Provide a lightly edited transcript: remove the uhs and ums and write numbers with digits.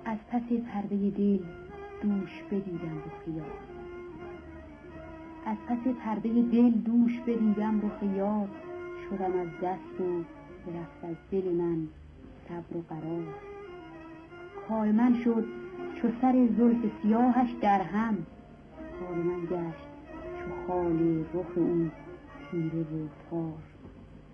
از پس پرده دل دوش بدیدم رخ یار. از پس پرده دل دوش بدیدم رخ یار. شدم از دست و برفت از دل من صبر و قرار. کار من شد چو سر زلف سیاهش در هم. حال من گشت چو خال رخ او تیره و تار.